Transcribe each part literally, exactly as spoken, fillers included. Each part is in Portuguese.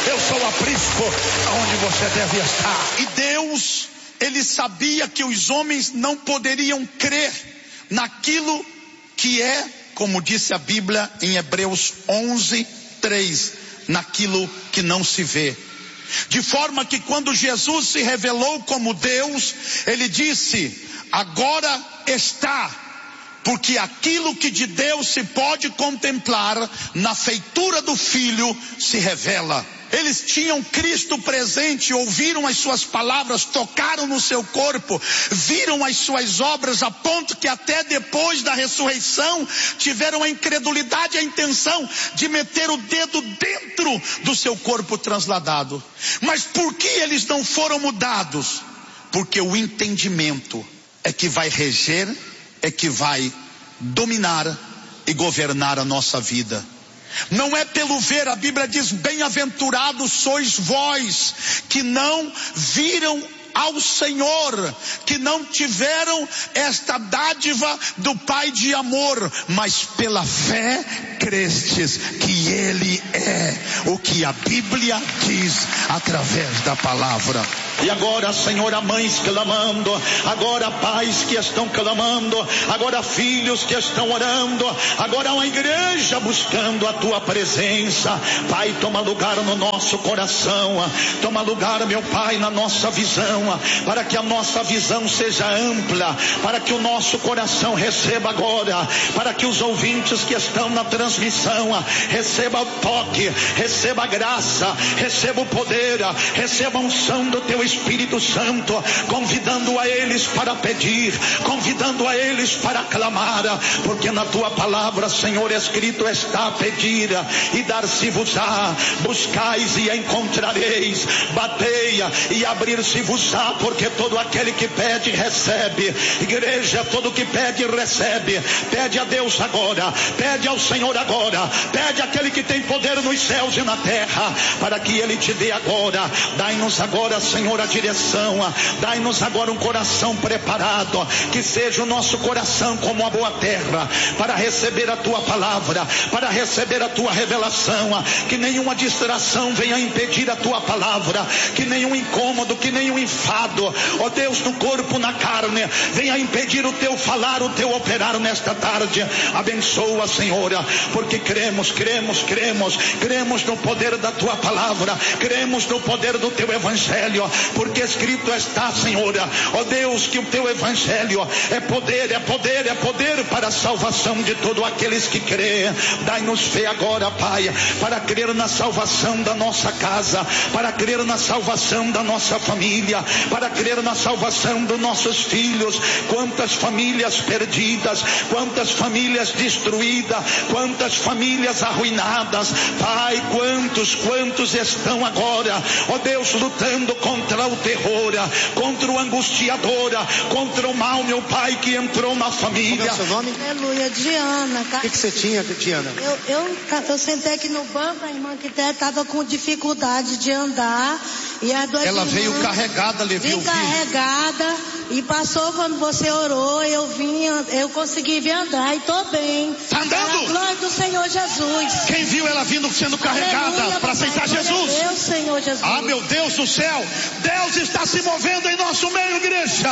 eu sou o aprisco aonde você deve estar. E Deus, Ele sabia que os homens não poderiam crer naquilo que é, como disse a Bíblia em Hebreus onze, três, naquilo que não se vê. De forma que quando Jesus se revelou como Deus, Ele disse, agora está, porque aquilo que de Deus se pode contemplar, na feitura do Filho se revela. Eles tinham Cristo presente, ouviram as suas palavras, tocaram no seu corpo, viram as suas obras, a ponto que até depois da ressurreição tiveram a incredulidade e a intenção de meter o dedo dentro do seu corpo transladado. Mas por que eles não foram mudados? Porque o entendimento é que vai reger, é que vai dominar e governar a nossa vida. Não é pelo ver, a Bíblia diz, bem-aventurados sois vós, que não viram ao Senhor, que não tiveram esta dádiva do Pai de amor, mas pela fé crestes que Ele é o que a Bíblia diz através da palavra. E agora, Senhor, há mães clamando, agora pais que estão clamando, agora filhos que estão orando, agora uma igreja buscando a Tua presença. Pai, toma lugar no nosso coração, toma lugar, meu Pai, na nossa visão, para que a nossa visão seja ampla, para que o nosso coração receba agora, para que os ouvintes que estão na transmissão recebam o toque, receba a graça, receba o poder, receba a unção do Teu Espírito Santo, convidando a eles para pedir, convidando a eles para clamar, porque na Tua palavra, Senhor, escrito está: pedir e dar-se-vos-á, buscais e encontrareis, bateia e abrir-se-vos-á, porque todo aquele que pede recebe. Igreja, todo que pede recebe. Pede a Deus agora, pede ao Senhor agora, pede àquele que tem poder nos céus e na terra, para que Ele te dê agora. Dai-nos agora, Senhor, a direção, dai-nos agora um coração preparado, que seja o nosso coração como a boa terra, para receber a Tua palavra, para receber a Tua revelação, que nenhuma distração venha impedir a Tua palavra, que nenhum incômodo, que nenhum enfado, ó Deus, no corpo, na carne, venha impedir o Teu falar, o Teu operar nesta tarde. Abençoa, Senhor, porque cremos, cremos, cremos, cremos no poder da Tua palavra, cremos no poder do Teu Evangelho, porque escrito está, Senhor, ó Deus, que o Teu Evangelho é poder, é poder, é poder para a salvação de todos aqueles que creem. Dai-nos fé agora, Pai, para crer na salvação da nossa casa, para crer na salvação da nossa família, para crer na salvação dos nossos filhos. Quantas famílias perdidas, quantas famílias destruídas, quantas famílias arruinadas, Pai, quantos, quantos estão agora, ó Deus, lutando contra o terror, contra o angustiador, contra o mal, meu Pai, que entrou na família. Qual é o seu nome? Aleluia, Diana. O que, que você tinha, Diana? Eu, eu, eu sentei aqui no banco, a irmã que estava com dificuldade de andar, e as duas Ela irmãs, veio carregada, Levi, vim carregada, e passou quando você orou, eu vim, eu consegui vir andar, e estou bem. Tá andando? Para a glória do Senhor Jesus. Quem viu ela vindo sendo carregada para aceitar Jesus? Deus, Senhor Jesus. Ah, meu Deus do céu, Deus está se movendo em nosso meio, igreja.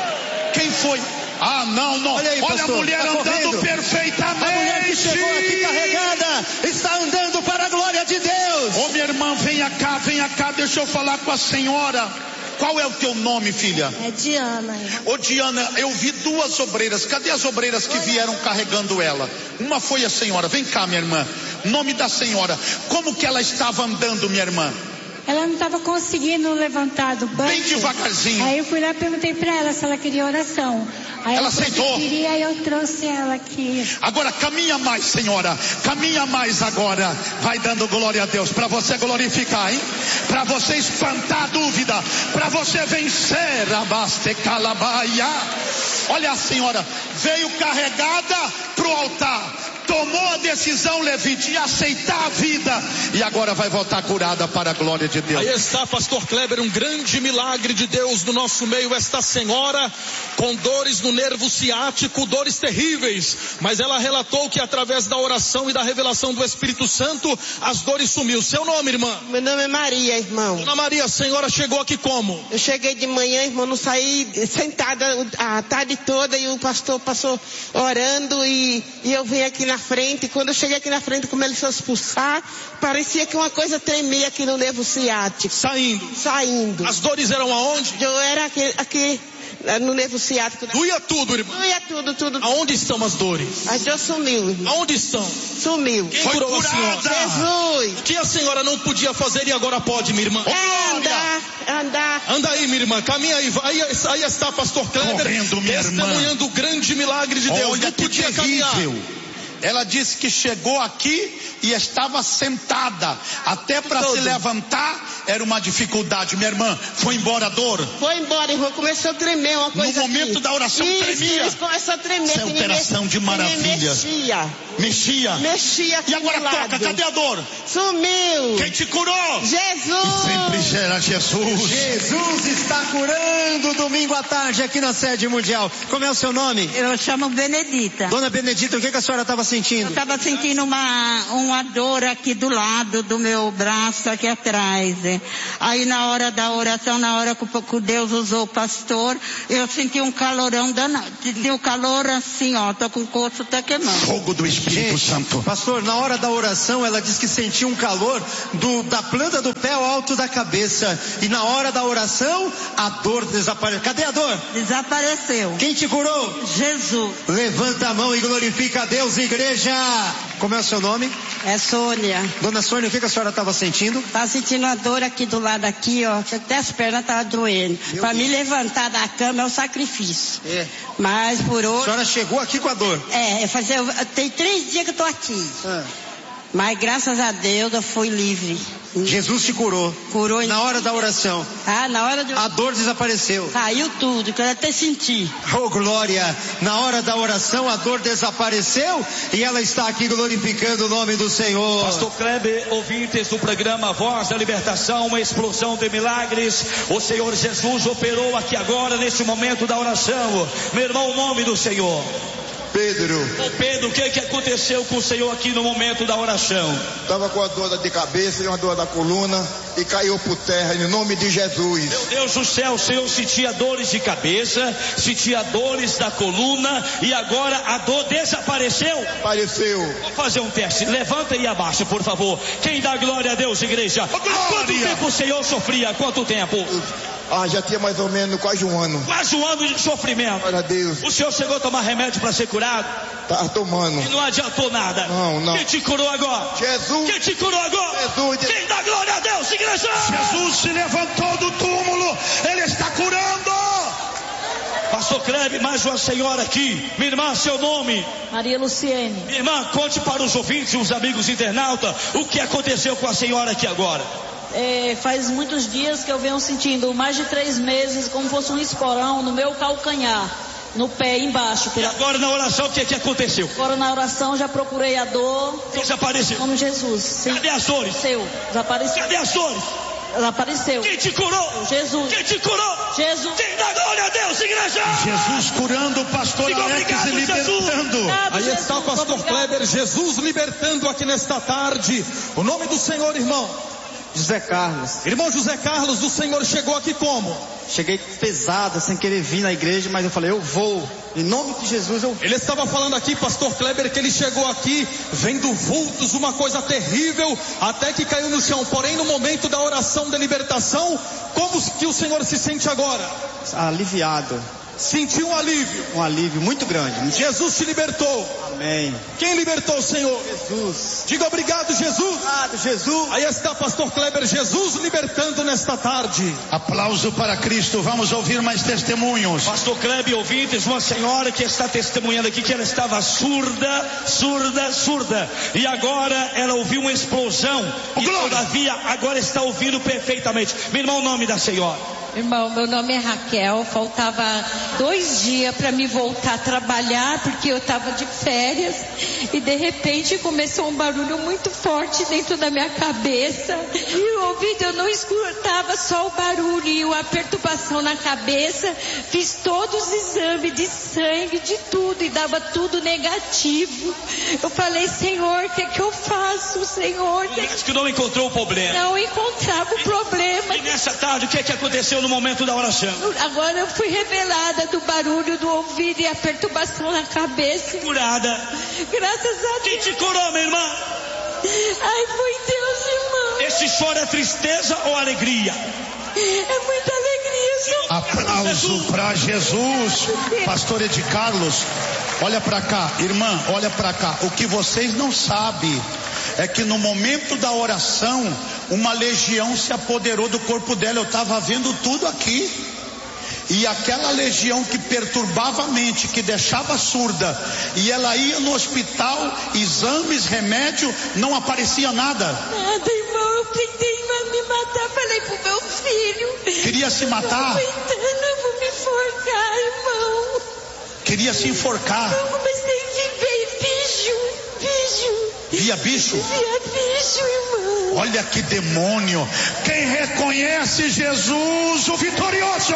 Quem foi? Ah, não, não. Olha aí, Olha pastor, a mulher tá andando correndo. perfeitamente. A mulher que chegou aqui carregada está andando para a glória de Deus. Ô, minha irmã, venha cá, venha cá, deixa eu falar com a senhora. Qual é o teu nome, filha? É Diana, irmã. Ô, Diana, eu vi duas obreiras. Cadê as obreiras que vieram carregando ela? Uma foi a senhora. Vem cá, minha irmã. Nome da senhora. Como que ela estava andando, minha irmã? Ela não estava conseguindo levantar do banco. Bem devagarzinho. Aí eu fui lá e perguntei para ela se ela queria oração. Aí Ela ela falou aceitou. que queria, aí eu trouxe ela aqui. Agora caminha mais, senhora. Caminha mais agora. Vai dando glória a Deus. Para você glorificar, hein? Para você espantar a dúvida. Para você vencer. Abaste calabaia. Olha a senhora. Veio carregada pro altar. tomou a decisão, Levite, de aceitar a vida, e agora vai voltar curada para a glória de Deus. Aí está, pastor Kleber, um grande milagre de Deus no nosso meio. Esta senhora com dores no nervo ciático, dores terríveis, mas ela relatou que através da oração e da revelação do Espírito Santo, as dores sumiu. Seu nome, irmã? Meu nome é Maria, irmão. Dona Maria, a senhora chegou aqui como? Eu cheguei de manhã, irmão, não saí sentada a tarde toda, e o pastor passou orando, e, e eu vim aqui na frente. E quando eu cheguei aqui na frente, como ele foi expulsar, parecia que uma coisa tremia aqui no nervo ciático. Saindo? Saindo. As dores eram aonde? Eu era aqui, aqui no nervo ciático. Doía tudo, irmão? Doía tudo, tudo. Aonde estão as dores? As dores sumiu, irmão. Aonde estão? Sumiu. Quem Foi curou curada. a senhora? Jesus. O que a senhora não podia fazer e agora pode, minha irmã? É andar, andar. Anda aí, minha irmã, caminha aí. Aí, aí está pastor Kleber, Correndo, minha testemunhando o grande milagre de Deus. Olha Não que podia terrível. caminhar. Ela disse que chegou aqui e estava sentada. Até para se levantar era uma dificuldade. Minha irmã, foi embora a dor? Foi embora, irmão. Começou a tremer uma coisa. No momento aqui. da oração isso, tremia. Isso, começou a tremer. Essa é que nem operação mex- de que nem maravilha. Mexia. Mexia. Mexia aqui E agora do toca, lado. cadê a dor? Sumiu. Quem te curou? Jesus. E sempre gera Jesus. Jesus está curando domingo à tarde aqui na sede mundial. Como é o seu nome? Eu chamo Benedita. Dona Benedita, o que, que a senhora estava sentindo? Eu estava sentindo uma, uma dor aqui do lado do meu braço, aqui atrás. né? Aí na hora da oração, na hora que, que Deus usou o pastor, eu senti um calorão danado. Senti um calor assim, ó, tô com o corpo até queimando. Fogo do Espírito Gente, Santo. pastor, na hora da oração ela disse que sentiu um calor do, da planta do pé ao alto da cabeça. E na hora da oração, a dor desapareceu. Cadê a dor? Desapareceu. Quem te curou? Jesus. Levanta a mão e glorifica a Deus, igreja. Como é o seu nome? É Sônia. Dona Sônia, o que, que a senhora estava sentindo? Tá sentindo uma dor aqui do lado aqui, ó. Até as pernas estavam doendo. Para me levantar da cama é um sacrifício. É. Mas por A hoje. senhora chegou aqui com a dor. É, eu fazer, eu- tem três dias que eu tô aqui. Ah. Mas graças a Deus eu fui livre. Jesus te curou. Curou em... Na hora da oração, Ah, na hora de. a dor desapareceu. Caiu tudo, que eu até senti. Oh, glória! Na hora da oração, a dor desapareceu e ela está aqui glorificando o nome do Senhor. Pastor Kleber, ouvintes do programa Voz da Libertação, uma explosão de milagres. O Senhor Jesus operou aqui agora, nesse momento da oração. Meu irmão, o nome do Senhor. Pedro, Ô Pedro, o que que aconteceu com o Senhor aqui no momento da oração? estava com a dor de cabeça e uma dor da coluna e caiu por terra em nome de Jesus. Meu Deus do céu, o Senhor sentia dores de cabeça, sentia dores da coluna e agora a dor desapareceu? Apareceu. Vou fazer um teste, levanta e abaixa, por favor. Quem dá glória a Deus, igreja? Há quanto tempo o Senhor sofria? Há quanto tempo? Ah, já tinha mais ou menos quase um ano. Quase um ano de sofrimento. Glória a Deus. O Senhor chegou a tomar remédio para ser curado? Tá tomando. E não adiantou nada. Não, não. Quem te curou agora? Jesus. Quem te curou agora? Jesus. Quem dá glória a Deus, igreja? Jesus se levantou do túmulo. Ele está curando. Pastor Kleber, mais uma senhora aqui. Minha irmã, seu nome? Maria Luciene. Minha irmã, conte para os ouvintes e os amigos internautas o que aconteceu com a senhora aqui agora. É, faz muitos dias que eu venho sentindo, mais de três meses, como fosse um esporão no meu calcanhar, no pé embaixo. E Pela... agora na oração, o que, que aconteceu? Agora na oração já procurei a dor. Desapareceu. Em nome de Jesus. Sim. Cadê as dores? Seu. Desapareceu. Cadê as dores? Desapareceu. Quem te curou? Jesus. Quem te curou? Jesus. Quem dá glória a Deus, igreja? Jesus curando o pastor Diga Alex obrigado, e libertando. Obrigado, Aí Jesus. está o pastor Obrigado. Kleber, Jesus libertando aqui nesta tarde. O nome do Senhor, irmão? José Carlos. Irmão José Carlos, o Senhor chegou aqui como? Cheguei pesado, sem querer vir na igreja, mas eu falei, eu vou. Em nome de Jesus eu vou. Ele estava falando aqui, pastor Kleber, que ele chegou aqui vendo vultos, uma coisa terrível, até que caiu no chão. Porém, no momento da oração da libertação, como que o Senhor se sente agora? Aliviado. Sentiu um alívio. Um alívio muito grande. Jesus te libertou. Amém. Quem libertou o Senhor? Jesus. Diga obrigado, Jesus. Obrigado, Jesus. Aí está pastor Kleber, Jesus libertando nesta tarde. Aplauso para Cristo. Vamos ouvir mais testemunhos. Pastor Kleber, ouvintes, uma senhora que está testemunhando aqui que ela estava surda, surda, surda. E agora ela ouviu uma explosão. Oh, e glória. todavia agora está ouvindo perfeitamente. Meu irmão, o nome da senhora? Irmão, meu nome é Raquel, faltava dois dias para me voltar a trabalhar, porque eu estava de férias, e de repente começou um barulho muito forte dentro da minha cabeça, e o ouvido eu não escutava só o barulho e a perturbação na cabeça. Fiz todos os exames de sangue, de tudo, e dava tudo negativo. Eu falei, Senhor, o que é que eu faço, Senhor? O médico não encontrou o problema. Não encontrava o problema. E nessa tarde, o que é que aconteceu no momento da oração? Agora eu fui revelada do barulho do ouvido e a perturbação na cabeça. Curada. Graças a Deus. Quem te curou, minha irmã? Ai, foi Deus, irmão. Esse choro é tristeza ou alegria? É muita alegria. Aplauso para Jesus. Pastor Ed Carlos, olha para cá, irmã, olha para cá. O que vocês não sabem é que no momento da oração, uma legião se apoderou do corpo dela. Eu estava vendo tudo aqui. E aquela legião que perturbava a mente, que deixava surda, e ela ia no hospital, exames, remédio, não aparecia nada. Nada, irmão, eu tentei me matar, falei pro meu filho. Queria se matar? Eu vou me enforcar, irmão. Queria se enforcar? Eu comecei a ver bicho, bicho. Via bicho? Via bicho, irmão. Olha que demônio. Quem reconhece Jesus, o vitorioso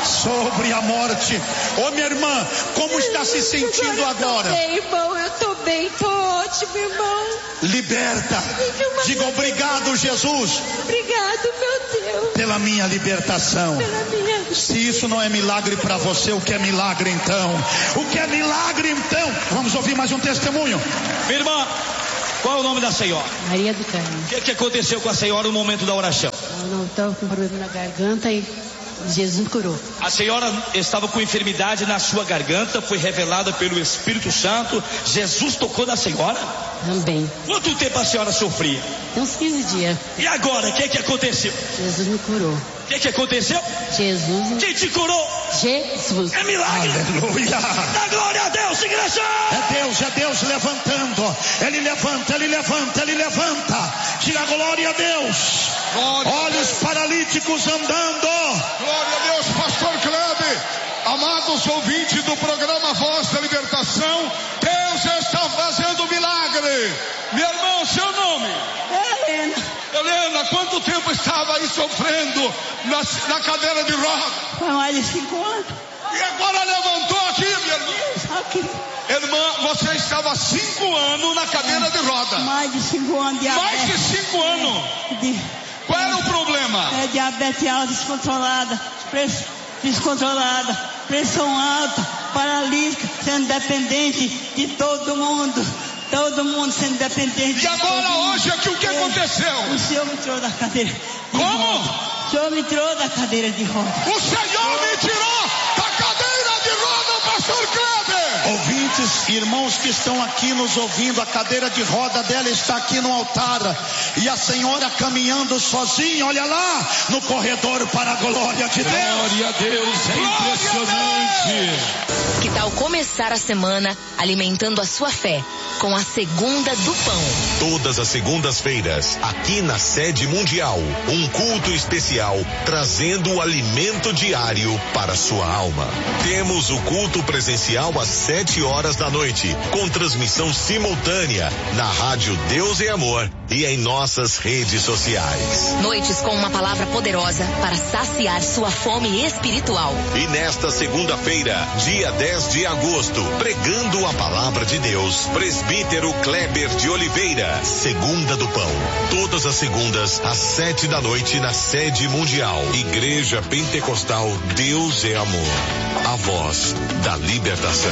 sobre a morte. Ô minha irmã, como está se sentindo agora? Eu tô bem, irmão, eu tô bem, tô ótimo, irmão. Liberta. Diga obrigado, Jesus. Obrigado, meu Deus. Pela minha libertação. Pela minha... Se isso não é milagre para você, o que é milagre então? O que é milagre então? Vamos ouvir mais um testemunho. Minha irmã, qual é o nome da senhora? Maria do Carmo. O que, que aconteceu com a senhora no momento da oração? Eu não estava com problema na garganta e Jesus curou. A senhora estava com enfermidade na sua garganta, foi revelada pelo Espírito Santo. Jesus tocou na senhora? Também. Quanto tempo a senhora sofria? Tem uns quinze dias. E agora, o que, que aconteceu? Jesus me curou. O que, que aconteceu? Jesus. Quem te curou? Jesus. É milagre. Aleluia. Dá glória a Deus, igreja. É Deus, é Deus levantando. Ele levanta, ele levanta, ele levanta. Diga glória a Deus. Glória Olha a Deus. Os paralíticos andando. Glória a Deus, pastor Kleber. Amados ouvintes do programa Voz da Libertação, Deus está fazendo milagre. Minha irmã, seu nome? Helena. Helena, quanto tempo estava aí sofrendo na, na cadeira de roda? Foi mais de cinco anos. E agora levantou aqui, minha irmã? Aqui. Irmã, você estava cinco anos na cadeira de roda. Mais de cinco anos de diabetes. Mais de cinco anos? De... Qual era o problema? É diabetes alta, descontrolada, pressão descontrolada, pressão alta, paralítica, sendo dependente de todo mundo. Todo mundo sendo dependente. E agora hoje aqui o que aconteceu? O Senhor me tirou da cadeira. Como? Roda. O Senhor me tirou da cadeira de roda. O Senhor me tirou da cadeira de roda, pastor Kleber. Ouvintes, irmãos que estão aqui nos ouvindo, a cadeira de roda dela está aqui no altar. E a senhora caminhando sozinha, olha lá, no corredor para a glória de Deus. Glória a Deus, é impressionante. Que tal começar a semana alimentando a sua fé com a Segunda do Pão? Todas as segundas-feiras, aqui na Sede Mundial, um culto especial trazendo o alimento diário para sua alma. Temos o culto presencial às sete horas da noite, com transmissão simultânea na rádio Deus e Amor e em nossas redes sociais. Noites com uma palavra poderosa para saciar sua fome espiritual. E nesta segunda-feira, dia dez de agosto, pregando a palavra de Deus, presbítero Kleber de Oliveira, Segunda do Pão. Todas as segundas, às sete da noite, na Sede Mundial. Igreja Pentecostal Deus é Amor. A voz da libertação.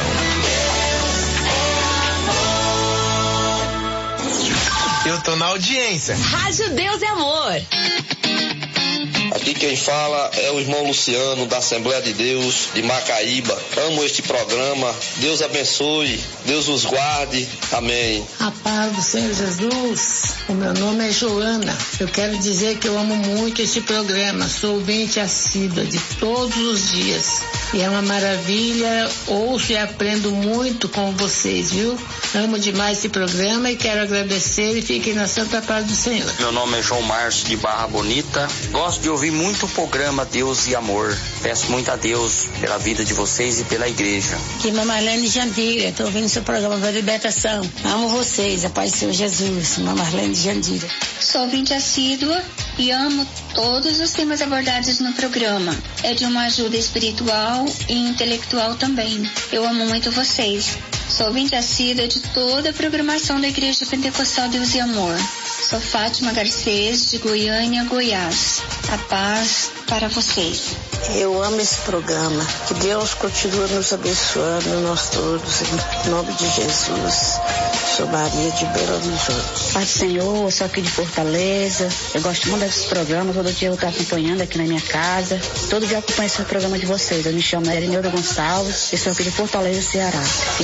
Eu tô na audiência. Rádio Deus é Amor. Aqui quem fala é o irmão Luciano, da Assembleia de Deus, de Macaíba. Amo este programa. Deus abençoe. Deus os guarde. Amém. A paz do Senhor Jesus. O meu nome é Joana. Eu quero dizer que eu amo muito este programa. Sou ouvinte assídua de todos os dias. E é uma maravilha. Ouço e aprendo muito com vocês, viu? Amo demais esse programa e quero agradecer e fiquem na santa paz do Senhor. Meu nome é João Márcio de Barra Bonita. Gosto de ouvir muito muito o programa Deus e Amor. Peço muito a Deus pela vida de vocês e pela igreja. Aqui, Mamarlene Jandira, estou ouvindo seu programa da libertação. Amo vocês, a paz do Senhor Jesus. Mamarlene Jandira. Sou ouvinte assídua e amo todos os temas abordados no programa. É de uma ajuda espiritual e intelectual também. Eu amo muito vocês. Sou ouvinte assídua de toda a programação da Igreja Pentecostal Deus e Amor. Sou Fátima Garcês, de Goiânia, Goiás. A paz para vocês. Eu amo esse programa. Que Deus continue nos abençoando, nós todos, em nome de Jesus. Sou Maria de Belo Horizonte. Pai do Senhor, eu sou aqui de Fortaleza. Eu gosto muito desses programas. Todo dia eu estou acompanhando aqui na minha casa. Todo dia eu acompanho esse programa de vocês. Eu me chamo Erineuda Gonçalves e sou aqui de Fortaleza, Ceará.